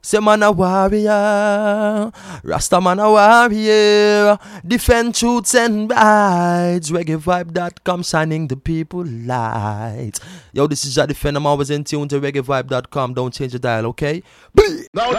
Say man a warrior, Rasta man a warrior. Defend truths and rights. ReggaeVibe.com shining the people light. Yo, this is Jah Defend. I'm always in tune to ReggaeVibe.com. Don't change the dial, okay? Now